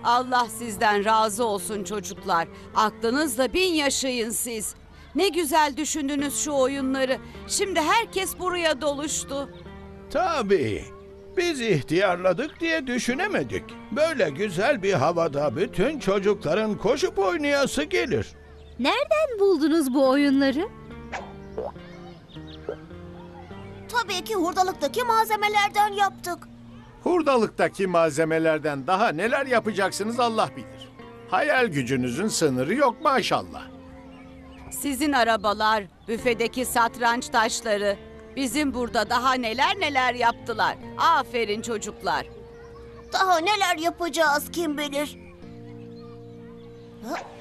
Allah sizden razı olsun çocuklar. Aklınızla 1000 yaşayın siz. Ne güzel düşündünüz şu oyunları. Şimdi herkes buraya doluştu. Tabii. Biz ihtiyarladık diye düşünemedik. Böyle güzel bir havada bütün çocukların koşup oynayası gelir. Nereden buldunuz bu oyunları? Tabii ki hurdalıktaki malzemelerden yaptık. Hurdalıktaki malzemelerden daha neler yapacaksınız Allah bilir. Hayal gücünüzün sınırı yok maşallah. Sizin arabalar, büfedeki satranç taşları. Bizim burada daha neler neler yaptılar. Aferin çocuklar. Daha neler yapacağız kim bilir. Ha?